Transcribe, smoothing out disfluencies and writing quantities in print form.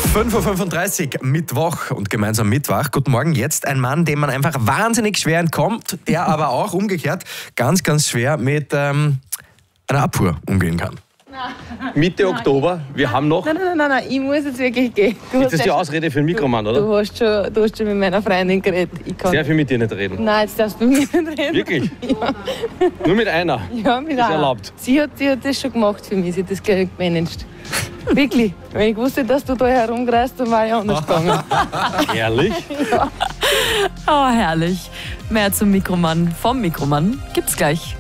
5:35 Uhr, Mittwoch und gemeinsam Mittwoch. Guten Morgen, jetzt ein Mann, dem man einfach wahnsinnig schwer entkommt, der aber auch umgekehrt ganz, ganz schwer mit einer Abfuhr umgehen kann. Mitte Oktober, wir haben noch... Nein, ich muss jetzt wirklich gehen. Ist das die Ausrede für den Mikromann, oder? Du hast schon mit meiner Freundin geredet. Ich kann Darf ich mit dir nicht reden? Nein, jetzt darfst du mit mir nicht reden. Wirklich? Ja. Nur mit einer? Ja, mit Ist einer. erlaubt. Sie hat das schon gemacht für mich, sie hat das gleich gemanagt. Wirklich. Wenn ich wusste, dass du da herumkreist, dann war ich anders gegangen. Ehrlich? Ja. Oh, herrlich. Mehr zum Mikromann vom Mikromann gibt's gleich.